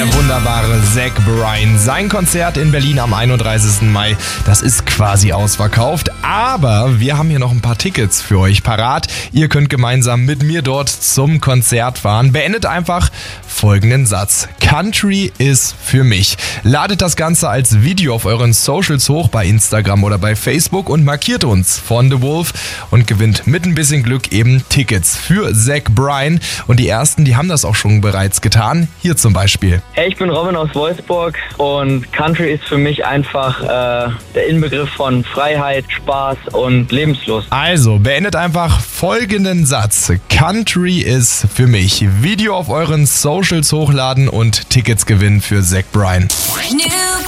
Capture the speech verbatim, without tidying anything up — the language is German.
Der wunderbare Zach Bryan. Sein Konzert in Berlin am einunddreißigsten Mai, das ist quasi ausverkauft. Aber wir haben hier noch ein paar Tickets für euch parat. Ihr könnt gemeinsam mit mir dort zum Konzert fahren. Beendet einfach folgenden Satz. Country ist für mich. Ladet das Ganze als Video auf euren Socials hoch, bei Instagram oder bei Facebook, und markiert uns von The Wolf und gewinnt mit ein bisschen Glück eben Tickets für Zach Bryan. Und die ersten, die haben das auch schon bereits getan. Hier zum Beispiel. Hey, ich bin Robin aus Wolfsburg und Country ist für mich einfach äh, der Inbegriff von Freiheit, Spaß und Lebenslust. Also, beendet einfach folgenden Satz. Country ist für mich. Video auf euren Socials hochladen und Tickets gewinnen für Zach Bryan.